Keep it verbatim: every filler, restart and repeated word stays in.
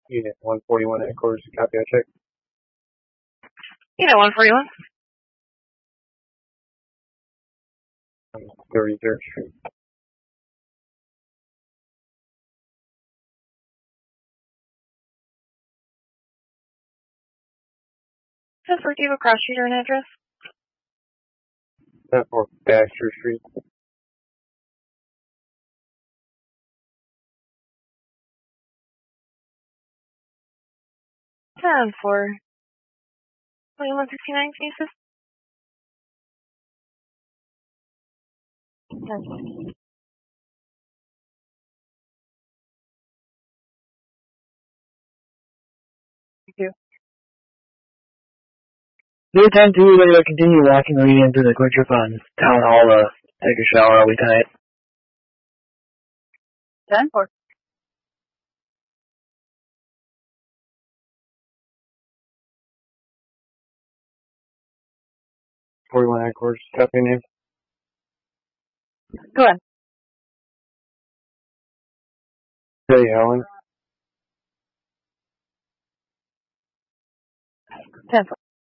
Unit one forty-one headquarters, copy, I check. Unit one forty-one. thirty-third Street. ten four, do you have a cross street or an address? ten four Baxter Street. ten four. twenty-one sixty-nine, can you assist? ten four. Thank you. Do you time to uh, continue walking or reading into the quick trip on Town Hall to take a shower all week tonight? ten four. forty-one headquarters, copy, name. Go ahead. Hey, Helen. ten four.